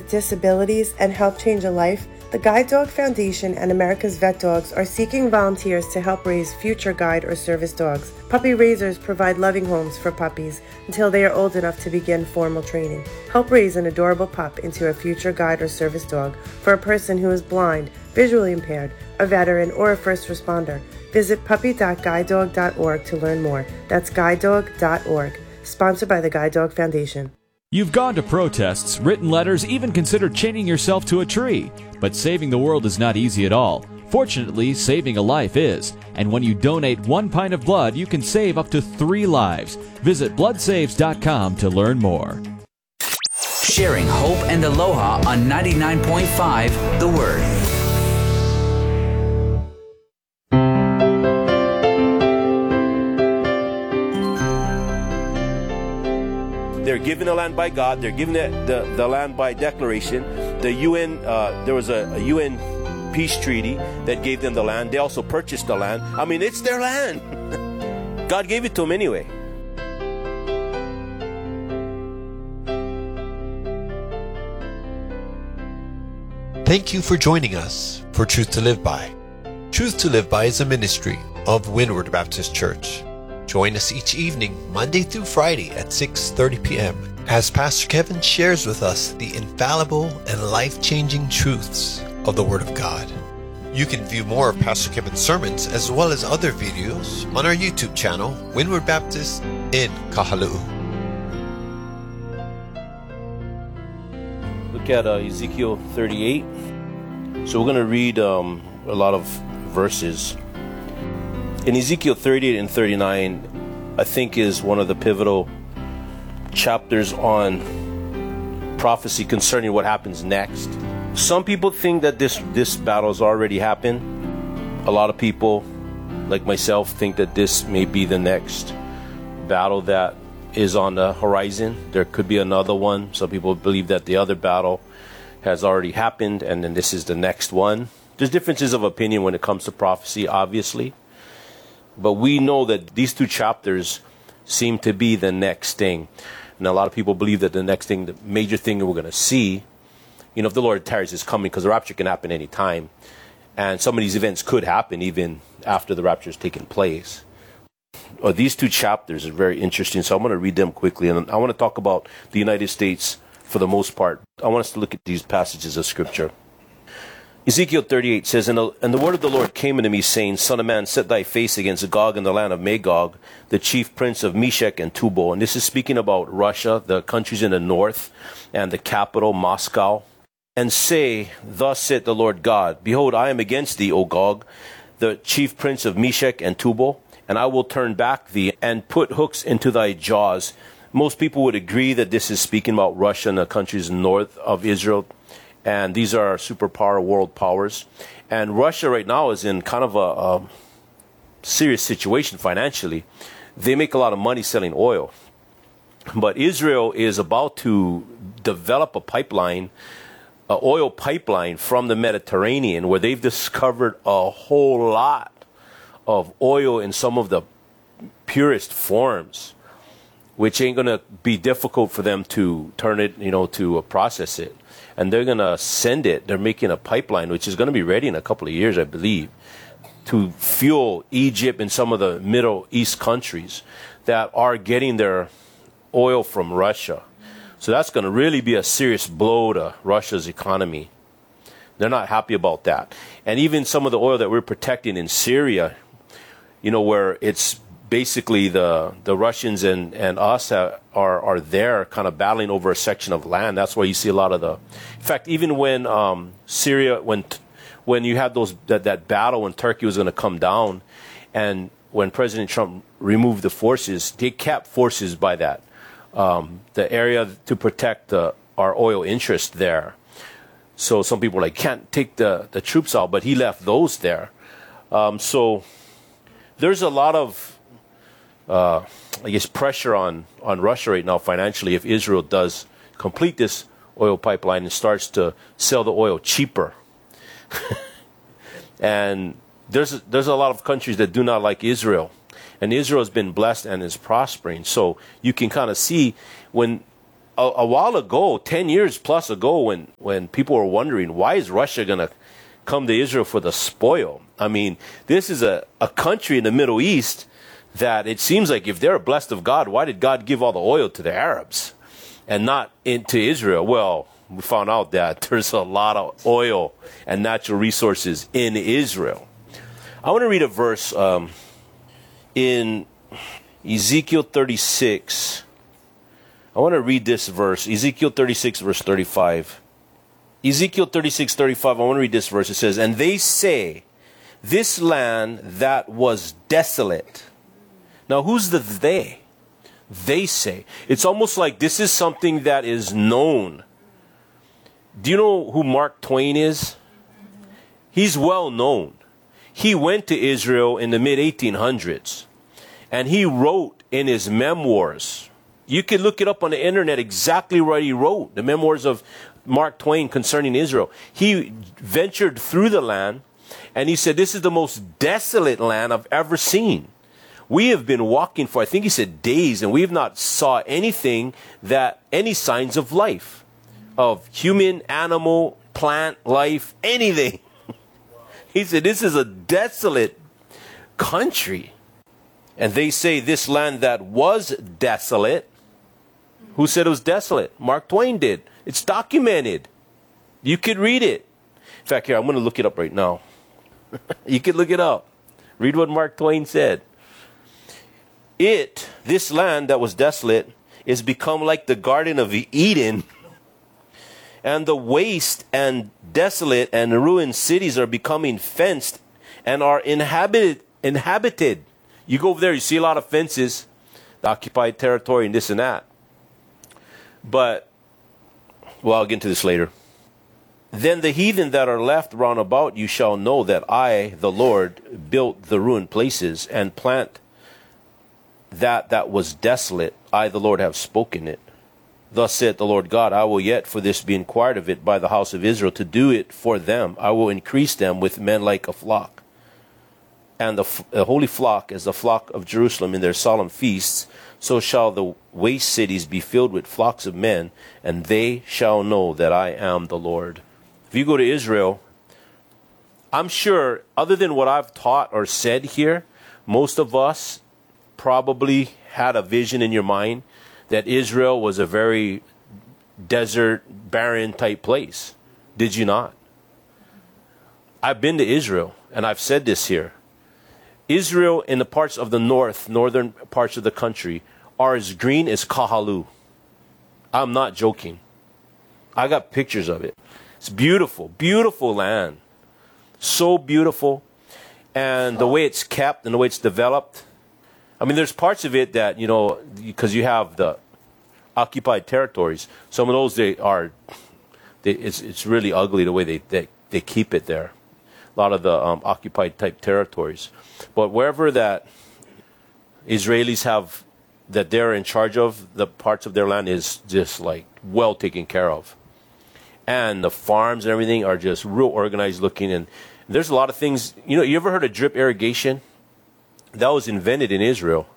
disabilities, and help change a life, the Guide Dog Foundation and America's Vet Dogs are seeking volunteers to help raise future guide or service dogs. Puppy raisers provide loving homes for puppies until they are old enough to begin formal training. Help raise an adorable pup into a future guide or service dog for a person who is blind, visually impaired, a veteran, or a first responder. Visit puppy.guidedog.org to learn more. That's guidedog.org. Sponsored by the Guide Dog Foundation. You've gone to protests, written letters, even considered chaining yourself to a tree. But saving the world is not easy at all. Fortunately, saving a life is. And when you donate 1 pint of blood, you can save up to 3 lives. Visit bloodsaves.com to learn more. Sharing hope and aloha on 99.5 The Word. They're given the land by God. They're given the land by declaration. The UN, there was a UN peace treaty that gave them the land. They also purchased the land. I mean, it's their land. God gave it to them anyway. Thank you for joining us for Truth to Live By. Truth to Live By is a ministry of Windward Baptist Church. Join us each evening, Monday through Friday at 6:30 p.m. as Pastor Kevin shares with us the infallible and life-changing truths of the Word of God. You can view more of Pastor Kevin's sermons as well as other videos on our YouTube channel, Windward Baptist in Kahaluu. Look at Ezekiel 38. So we're going to read a lot of verses. In Ezekiel 38 and 39, I think is one of the pivotal chapters on prophecy concerning what happens next. Some people think that this battle has already happened. A lot of people, like myself, think that this may be the next battle that is on the horizon. There could be another one. Some people believe that the other battle has already happened and then this is the next one. There's differences of opinion when it comes to prophecy, obviously. But we know that these 2 chapters seem to be the next thing. And a lot of people believe that the next thing, the major thing that we're going to see, if the Lord tarries, is coming, because the rapture can happen any time. And some of these events could happen even after the rapture has taken place. These 2 chapters are very interesting, so I'm going to read them quickly. And I want to talk about the United States for the most part. I want us to look at these passages of Scripture. Ezekiel 38 says, And the word of the Lord came unto me, saying, Son of man, set thy face against Gog in the land of Magog, the chief prince of Meshech and Tubal. And this is speaking about Russia, the countries in the north, and the capital, Moscow. And say, Thus saith the Lord God, Behold, I am against thee, O Gog, the chief prince of Meshech and Tubal, and I will turn back thee, and put hooks into thy jaws. Most people would agree that this is speaking about Russia and the countries north of Israel. And these are superpower world powers. And Russia right now is in kind of a serious situation financially. They make a lot of money selling oil. But Israel is about to develop a pipeline, an oil pipeline from the Mediterranean, where they've discovered a whole lot of oil in some of the purest forms, which ain't going to be difficult for them to turn it, to process it. And they're going to send it. They're making a pipeline, which is going to be ready in a couple of years, I believe, to fuel Egypt and some of the Middle East countries that are getting their oil from Russia. So that's going to really be a serious blow to Russia's economy. They're not happy about that. And even some of the oil that we're protecting in Syria, where it's basically the Russians and us are there kind of battling over a section of land. That's why you see a lot of in fact, even when Syria, when you had that battle when Turkey was going to come down, and when President Trump removed the forces, they kept forces by that, the area to protect our oil interest there. So some people can't take the troops out, but he left those there. So there's a lot of pressure on Russia right now financially if Israel does complete this oil pipeline and starts to sell the oil cheaper. And there's a lot of countries that do not like Israel. And Israel has been blessed and is prospering. So you can kind of see when a while ago, 10 years plus ago, when people were wondering, why is Russia going to come to Israel for the spoil? I mean, this is a country in the Middle East that it seems like if they're blessed of God, why did God give all the oil to the Arabs and not into Israel? Well, we found out that there's a lot of oil and natural resources in Israel. I want to read a verse in Ezekiel 36. I want to read this verse, Ezekiel 36, verse 35. Ezekiel 36:35, I want to read this verse. It says, "And they say, this land that was desolate." Now, who's the they? They say. It's almost like this is something that is known. Do you know who Mark Twain is? He's well known. He went to Israel in the mid-1800s, and he wrote in his memoirs. You can look it up on the internet exactly what he wrote, the memoirs of Mark Twain concerning Israel. He ventured through the land, and he said, this is the most desolate land I've ever seen. We have been walking for, I think he said, days, and we have not saw anything any signs of life, of human, animal, plant, life, anything. He said, this is a desolate country. And they say this land that was desolate. Who said it was desolate? Mark Twain did. It's documented. You could read it. In fact, here, I'm going to look it up right now. You could look it up. Read what Mark Twain said. This land that was desolate, is become like the Garden of Eden. And the waste and desolate and ruined cities are becoming fenced and are inhabited. You go over there, you see a lot of fences, the occupied territory and this and that. But, well, I'll get into this later. Then the heathen that are left round about you shall know that I, the Lord, built the ruined places and plant that was desolate. I, the Lord, have spoken it. Thus saith the Lord God, I will yet for this be inquired of it by the house of Israel, to do it for them. I will increase them with men like a flock. And the holy flock is the flock of Jerusalem in their solemn feasts. So shall the waste cities be filled with flocks of men, and they shall know that I am the Lord. If you go to Israel, I'm sure, other than what I've taught or said here, most of us probably had a vision in your mind that Israel was a very desert, barren type place. Did you not? I've been to Israel, and I've said this here. Israel in the parts of the northern parts of the country, are as green as Kahalu. I'm not joking. I got pictures of it. It's beautiful, beautiful land. So beautiful. And the way it's kept and the way it's developed. I mean, there's parts of it that, you know, because you have the occupied territories. Some of those, it's really ugly the way they keep it there. A lot of the occupied type territories. But wherever that Israelis have, that they're in charge of, the parts of their land is just like well taken care of. And the farms and everything are just real organized looking. And there's a lot of things, you know, you ever heard of drip irrigation? That was invented in Israel.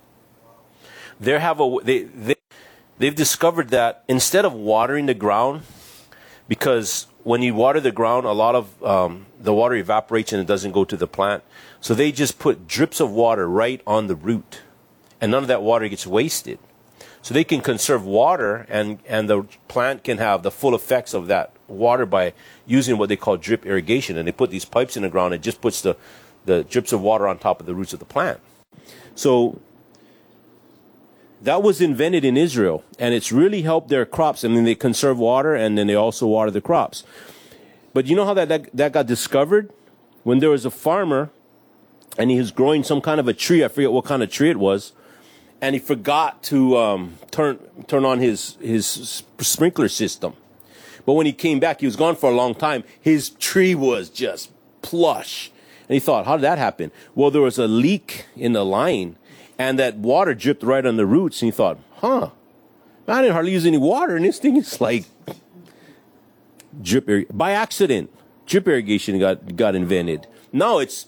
They've discovered that instead of watering the ground, because when you water the ground, a lot of the water evaporates and it doesn't go to the plant. So they just put drips of water right on the root, and none of that water gets wasted. So they can conserve water, and the plant can have the full effects of that water by using what they call drip irrigation. And they put these pipes in the ground and it just puts the drips of water on top of the roots of the plant. So that was invented in Israel, and it's really helped their crops. I mean, they conserve water, and then they also water the crops. But you know how that got discovered? When there was a farmer, and he was growing some kind of a tree. I forget what kind of tree it was. And he forgot to turn on his sprinkler system. But when he came back, he was gone for a long time. His tree was just plush. And he thought, how did that happen? Well, there was a leak in the line, and that water dripped right on the roots. And he thought, I didn't hardly use any water, and this thing is like by accident. Drip irrigation got invented. Now it's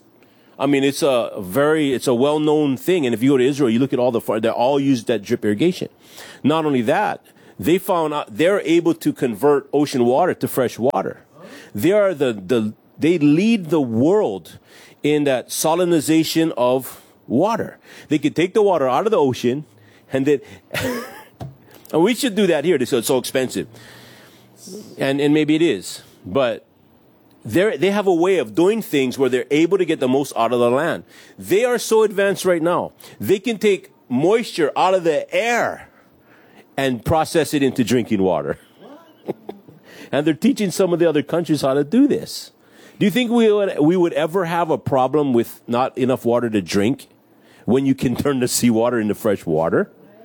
a well-known thing. And if you go to Israel, you look at all they all use that drip irrigation. Not only that, They found out they're able to convert ocean water to fresh water. They are they lead the world in that salinization of water. They could take the water out of the ocean and then, and we should do that here. It's so expensive. And maybe it is, but they have a way of doing things where they're able to get the most out of the land. They are so advanced right now. They can take moisture out of the air and process it into drinking water. And they're teaching some of the other countries how to do this. Do you think we would ever have a problem with not enough water to drink when you can turn the seawater into fresh water?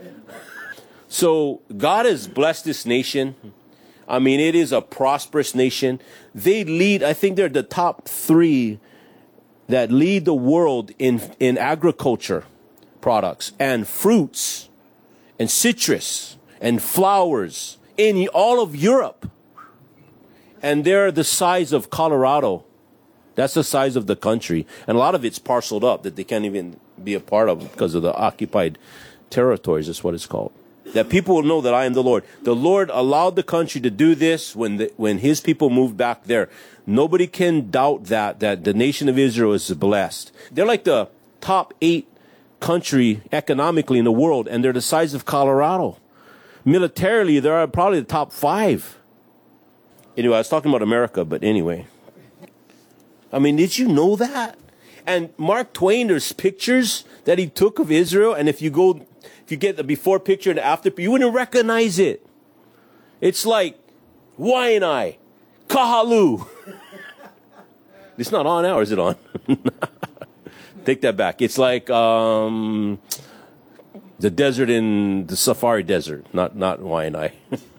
So God has blessed this nation. I mean, it is a prosperous nation. They lead, I think they're the top 3 that lead the world in agriculture products and fruits and citrus and flowers in all of Europe. And they're the size of Colorado. That's the size of the country. And a lot of it's parceled up that they can't even be a part of because of the occupied territories. That's what it's called. That people will know that I am the Lord. The Lord allowed the country to do this when his people moved back there. Nobody can doubt that the nation of Israel is blessed. They're like the top 8 country economically in the world, and they're the size of Colorado. Militarily, they're probably the top 5. Anyway, I was talking about America, but anyway. I mean, did you know that? And Mark Twain, there's pictures that he took of Israel, and if you get the before picture and the after, you wouldn't recognize it. It's like Waianae, Kahalu. It's not on now, or is it on? Take that back. It's like the desert in the Safari Desert, not Waianae.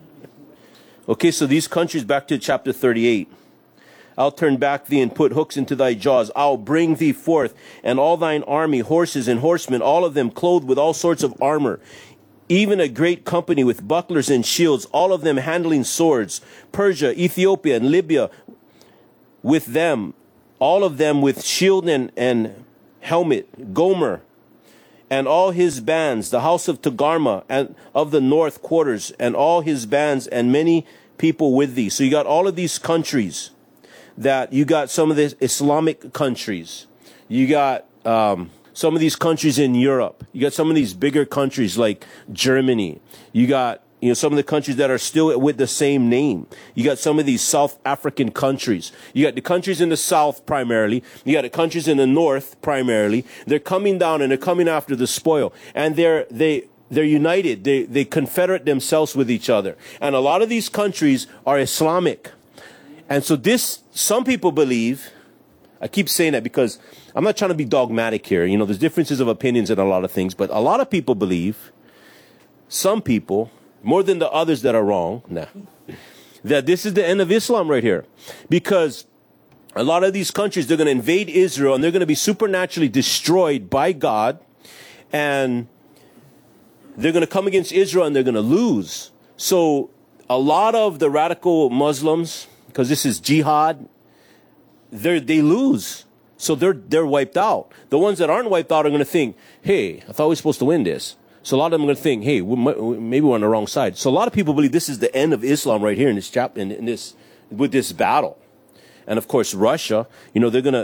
Okay, so these countries, back to chapter 38. I'll turn back thee and put hooks into thy jaws. I'll bring thee forth, and all thine army, horses and horsemen, all of them clothed with all sorts of armor, even a great company with bucklers and shields, all of them handling swords. Persia, Ethiopia, and Libya with them, all of them with shield and helmet. Gomer and all his bands, the house of Togarmah and of the north quarters, and all his bands, and many people with thee. So you got all of these countries. That you got some of the Islamic countries. You got some of these countries in Europe. You got some of these bigger countries like Germany. You got some of the countries that are still with the same name. You got some of these South African countries. You got the countries in the south primarily. You got the countries in the north primarily. They're coming down and they're coming after the spoil. And they're united. They confederate themselves with each other. And a lot of these countries are Islamic. And so some people believe, I keep saying that because I'm not trying to be dogmatic here. There's differences of opinions in a lot of things, but a lot of people believe, some people, more than the others that are wrong, that this is the end of Islam right here. Because a lot of these countries, they're going to invade Israel and they're going to be supernaturally destroyed by God. And they're going to come against Israel and they're going to lose. So a lot of the radical Muslims, because this is jihad, they lose. So they're wiped out. The ones that aren't wiped out are going to think, hey, I thought we were supposed to win this. So a lot of them are going to think, hey, maybe we're on the wrong side. So a lot of people believe this is the end of Islam right here in this chapter, with this battle. And of course, Russia, they're going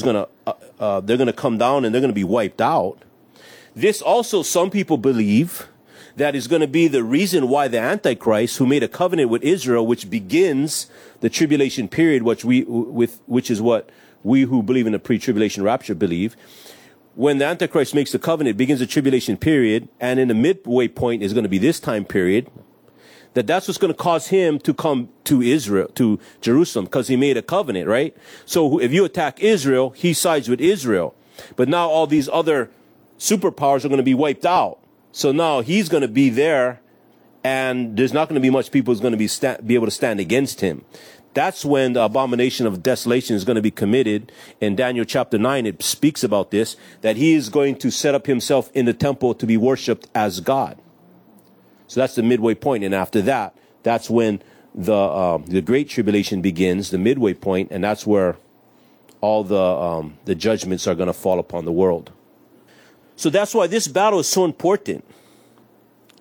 to come down and they're going to be wiped out. This also, some people believe, that is going to be the reason why the Antichrist, who made a covenant with Israel, which begins the tribulation period, which is what we who believe in the pre-tribulation rapture believe. When the Antichrist makes the covenant, it begins the tribulation period, and in the midway point is going to be this time period. That's what's going to cause him to come to Israel, to Jerusalem, because he made a covenant, right? So if you attack Israel, he sides with Israel. But now all these other superpowers are going to be wiped out. So now he's going to be there, and there's not going to be much people who's going to be able to stand against him. That's when the abomination of desolation is going to be committed. In Daniel chapter 9, it speaks about this, that he is going to set up himself in the temple to be worshipped as God. So that's the midway point. And after that, that's when the great tribulation begins, the midway point, and that's where all the judgments are going to fall upon the world. So that's why this battle is so important.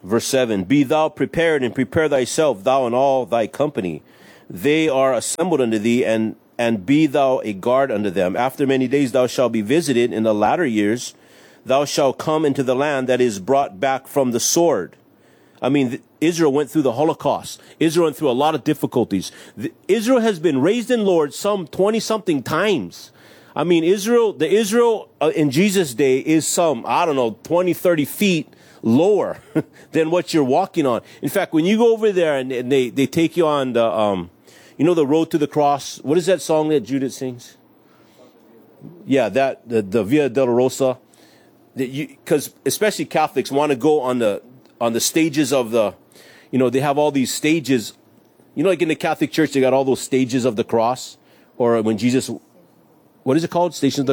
Verse 7, be thou prepared and prepare thyself, thou and all thy company. They are assembled unto thee, and be thou a guard unto them. After many days thou shalt be visited. In the latter years thou shalt come into the land that is brought back from the sword. I mean, Israel went through the Holocaust. Israel went through a lot of difficulties. Israel has been raised in Lord some 20-something times. I mean, the Israel in Jesus' day is some, 20, 30 feet lower than what you're walking on. In fact, when you go over there and they take you on the, the road to the cross. What is that song that Judith sings? Yeah, the Via Dolorosa. Because especially Catholics want to go on the stages of the, they have all these stages. Like in the Catholic Church, they got all those stages of the cross. Or when Jesus, what is it called? Stations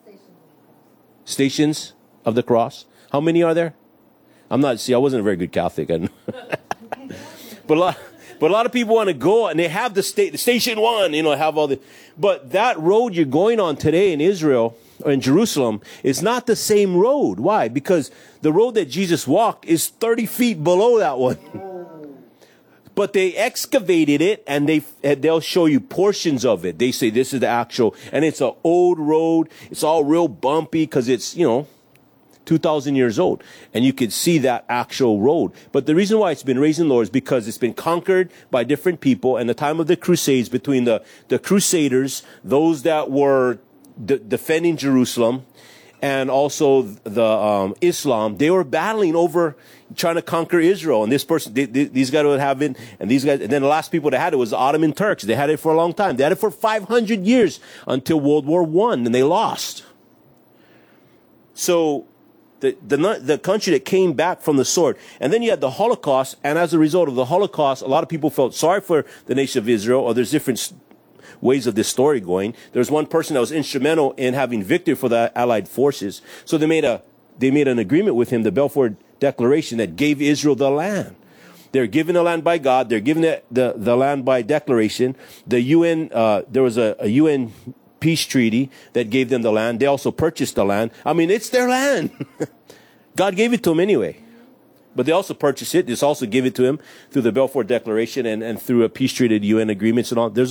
of the cross. How many are there? I wasn't a very good Catholic. But a lot of people want to go, and they have the station one, have all the, but that road you're going on today in Israel or in Jerusalem is not the same road. Why? Because the road that Jesus walked is 30 feet below that one. But they excavated it, and they'll show you portions of it. They say this is the actual, and it's an old road. It's all real bumpy because it's, 2,000 years old, and you could see that actual road. But the reason why it's been raised in Lord is because it's been conquered by different people. And the time of the Crusades, between the Crusaders, those that were defending Jerusalem, and also the Islam, they were battling over trying to conquer Israel. And this person, these guys would have it, and these guys, and then the last people that had it was the Ottoman Turks. They had it for a long time. They had it for 500 years until World War I, and they lost. So the country that came back from the sword. And then you had the Holocaust, and as a result of the Holocaust, a lot of people felt sorry for the nation of Israel, or there's different ways of this story going. There's one person that was instrumental in having victory for the Allied forces. So they made an agreement with him, the Balfour Declaration, that gave Israel the land. They're given the land by God. They're given the land by declaration. The UN, there was a UN peace treaty that gave them the land. They also purchased the land. I mean, it's their land. God gave it to them anyway. But they also purchased it. They also gave it to him through the Balfour Declaration and through a peace treaty, UN agreements and all. There's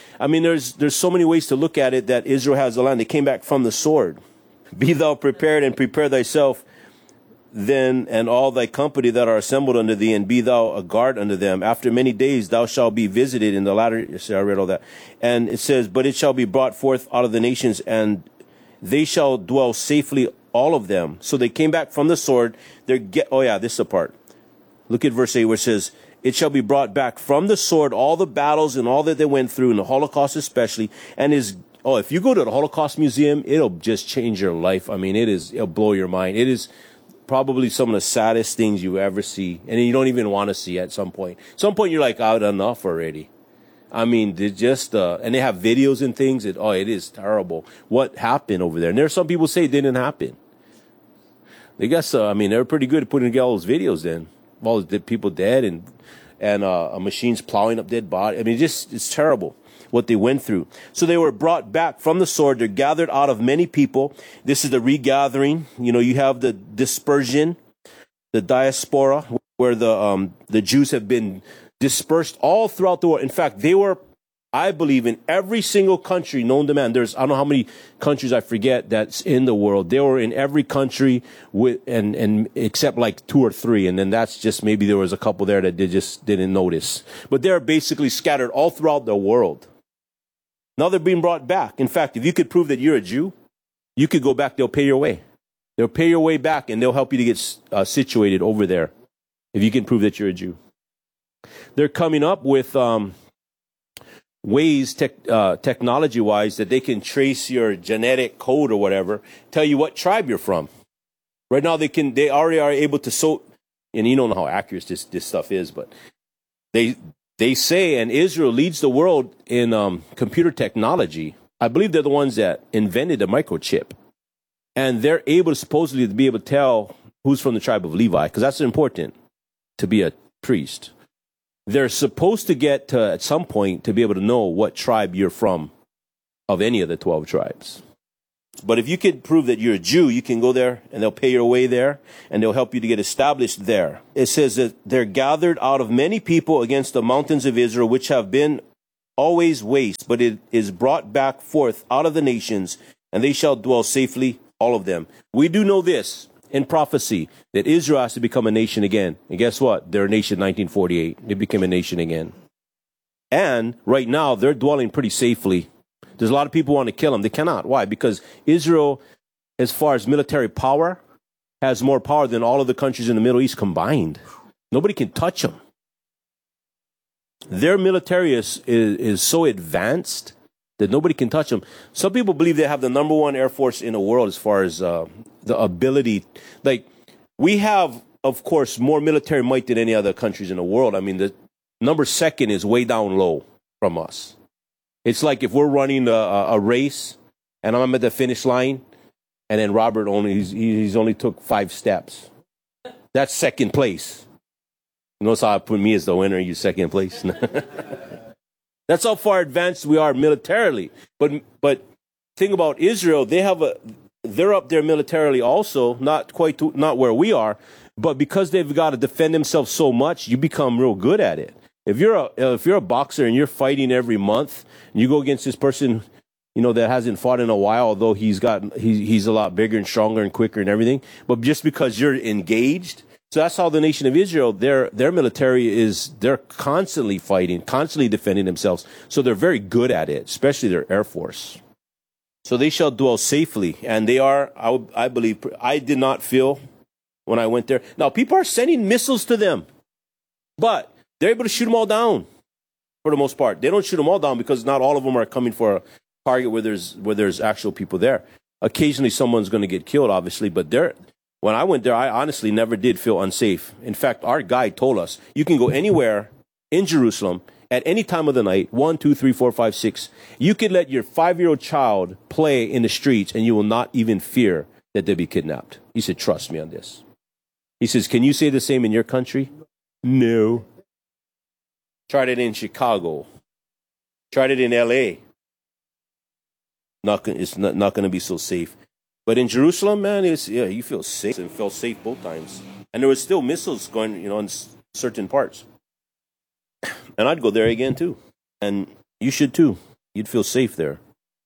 so many ways to look at it that Israel has the land. They came back from the sword. Be thou prepared and prepare thyself then and all thy company that are assembled unto thee, and be thou a guard unto them. After many days thou shalt be visited in the latter. See, I read all that. And it says, but it shall be brought forth out of the nations, and they shall dwell safely, all of them. So they came back from the sword. This is the part. Look at verse 8 where it says, it shall be brought back from the sword, all the battles and all that they went through, in the Holocaust especially, and if you go to the Holocaust Museum, it'll just change your life. I mean, it'll blow your mind. It is probably some of the saddest things you ever see, and you don't even want to see at some point. At some point, you're like, enough already. I mean, they just, and they have videos and things. It is terrible what happened over there. And there are some people say it didn't happen. They got they were pretty good at putting together all those videos then. All the people dead and machines plowing up dead bodies. I mean, it's terrible what they went through. So they were brought back from the sword. They're gathered out of many people. This is the regathering. You have the dispersion, the diaspora, where the Jews have been dispersed all throughout the world. In fact, they were, I believe, in every single country known to man. I don't know how many countries, I forget, that's in the world. They were in every country and except like 2 or 3. And then that's just, maybe there was a couple there that they just didn't notice. But they're basically scattered all throughout the world. Now they're being brought back. In fact, if you could prove that you're a Jew, you could go back. They'll pay your way. They'll pay your way back, and they'll help you to get situated over there if you can prove that you're a Jew. They're coming up with ways, technology-wise, that they can trace your genetic code or whatever, tell you what tribe you're from. Right now, they already are able to and you don't know how accurate this stuff is, but they say, and Israel leads the world in computer technology. I believe they're the ones that invented the microchip. And they're able to supposedly be able to tell who's from the tribe of Levi, because that's important to be a priest. They're supposed to get to, at some point, to be able to know what tribe you're from of any of the 12 tribes. But if you could prove that you're a Jew, you can go there and they'll pay your way there and they'll help you to get established there. It says that they're gathered out of many people against the mountains of Israel, which have been always waste, but it is brought back forth out of the nations, and they shall dwell safely, all of them. We do know this in prophecy, that Israel has to become a nation again. And guess what? They're a nation in 1948. They became a nation again. And right now, they're dwelling pretty safely. There's a lot of people who want to kill them. They cannot. Why? Because Israel, as far as military power, has more power than all of the countries in the Middle East combined. Nobody can touch them. Their military is so advanced that nobody can touch them. Some people believe they have the number one air force in the world as far as the ability. Like, we have, of course, more military might than any other countries in the world. I mean, the number second is way down low from us. It's like if we're running a race and I'm at the finish line, and then Robert he's only took 5 steps. That's second place. Notice how I put me as the winner, you second place. That's how far advanced we are militarily. But think about Israel, they're up there militarily also, not where we are, but because they've got to defend themselves so much, you become real good at it. If you're a boxer and you're fighting every month, and you go against this person, that hasn't fought in a while, although he's a lot bigger and stronger and quicker and everything, but just because you're engaged. So that's how the nation of Israel, their military they're constantly fighting, constantly defending themselves. So they're very good at it, especially their Air Force. So they shall dwell safely, and they are, I believe, I did not feel when I went there. Now, people are sending missiles to them, but they're able to shoot them all down for the most part. They don't shoot them all down because not all of them are coming for a target where there's actual people there. Occasionally, someone's going to get killed, obviously, but when I went there, I honestly never did feel unsafe. In fact, our guide told us you can go anywhere in Jerusalem at any time of the night, 1, 2, 3, 4, 5, 6. You can let your 5-year-old child play in the streets and you will not even fear that they'll be kidnapped. He said, trust me on this. He says, can you say the same in your country? No. Tried it in Chicago. Tried it in L.A. It's not going to be so safe. But in Jerusalem, man, you feel safe and felt safe both times. And there was still missiles going, in certain parts. And I'd go there again too. And you should too. You'd feel safe there.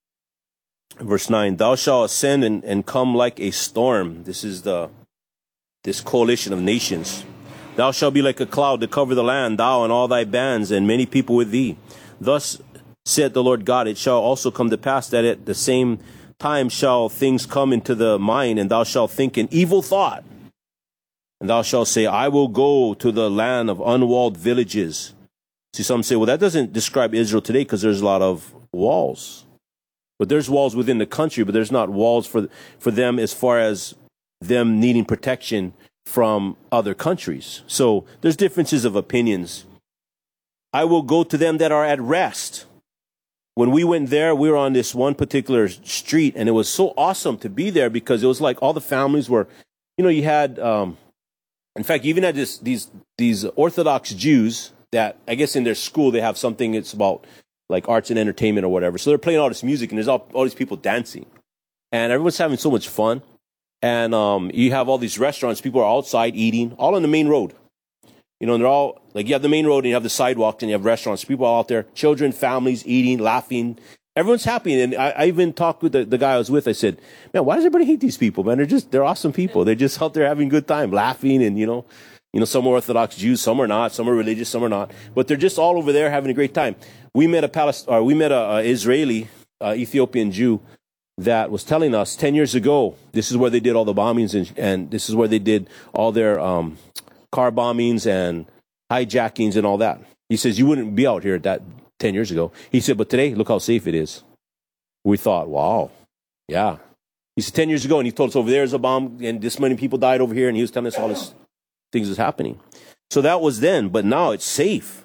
Verse 9, thou shalt ascend and come like a storm. This is this coalition of nations. Thou shalt be like a cloud to cover the land, thou and all thy bands, and many people with thee. Thus said the Lord God, it shall also come to pass that at the same time shall things come into the mind, and thou shalt think an evil thought. And thou shalt say, I will go to the land of unwalled villages. See, some say, well, that doesn't describe Israel today because there's a lot of walls. But there's walls within the country, but there's not walls for them as far as them needing protection from other countries. So there's differences of opinions. I will go to them that are at rest. When we went there, we were on this one particular street, and it was so awesome to be there because it was like all the families were, you had, in fact, you even had these Orthodox Jews that I guess in their school they have something, it's about like arts and entertainment or whatever. So they're playing all this music, and there's all these people dancing, and everyone's having so much fun. And you have all these restaurants, people are outside eating, all on the main road. And they're all, like, you have the main road and you have the sidewalk and you have restaurants. People are out there, children, families, eating, laughing. Everyone's happy. And I even talked with the guy I was with. I said, man, why does everybody hate these people, man? They're awesome people. They're just out there having a good time, laughing. And, some are Orthodox Jews, some are not, some are religious, some are not. But they're just all over there having a great time. We met a Israeli, Ethiopian Jew that was telling us 10 years ago, this is where they did all the bombings and this is where they did all their car bombings and hijackings and all that. He says, you wouldn't be out here at that 10 years ago. He said, but today, look how safe it is. We thought, wow, yeah. He said 10 years ago, and he told us over there's a bomb and this many people died over here, and he was telling us all this things is happening. So that was then, but now it's safe.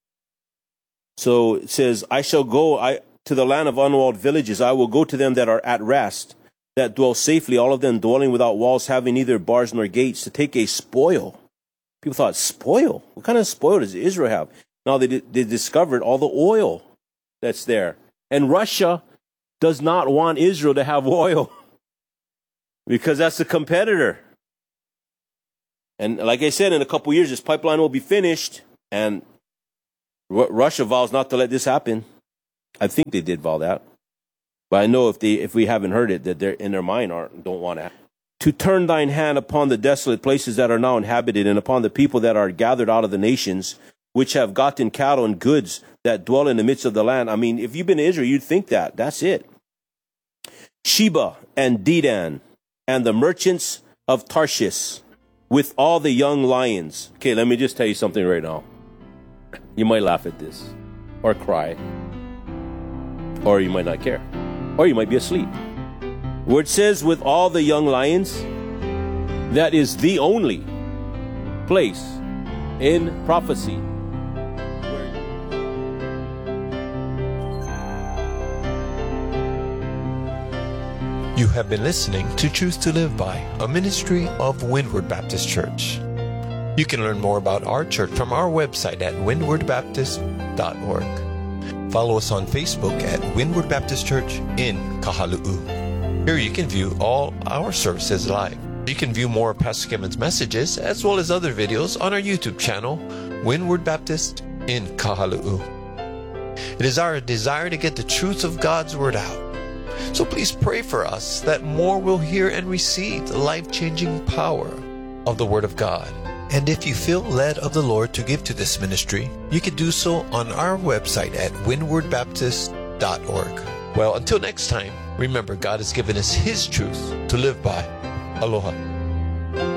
So it says, I shall go to the land of unwalled villages. I will go to them that are at rest, that dwell safely, all of them dwelling without walls, having neither bars nor gates, to take a spoil. People thought, spoil? What kind of spoil does Israel have? Now they discovered all the oil that's there. And Russia does not want Israel to have oil because that's a competitor. And like I said, in a couple years, this pipeline will be finished, and Russia vows not to let this happen. I think they did vow that. But I know if we haven't heard it, that they're in their mind don't want to turn thine hand upon the desolate places that are now inhabited, and upon the people that are gathered out of the nations, which have gotten cattle and goods that dwell in the midst of the land. I mean, if you've been to Israel, you'd think that. That's it. Sheba and Dedan and the merchants of Tarshish with all the young lions. Okay, let me just tell you something right now. You might laugh at this or cry, or you might not care, or you might be asleep. Where it says with all the young lions, that is the only place in prophecy You have been listening to Truth to Live By, a ministry of Windward Baptist Church. You can learn more about our church from our website at windwardbaptist.org. Follow us on Facebook at Windward Baptist Church in Kahalu'u. Here you can view all our services live. You can view more of Pastor Kevin's messages as well as other videos on our YouTube channel, Windward Baptist in Kahalu'u. It is our desire to get the truth of God's Word out. So please pray for us that more will hear and receive the life-changing power of the Word of God. And if you feel led of the Lord to give to this ministry, you can do so on our website at windwardbaptist.org. Well, until next time, remember God has given us His truth to live by. Aloha.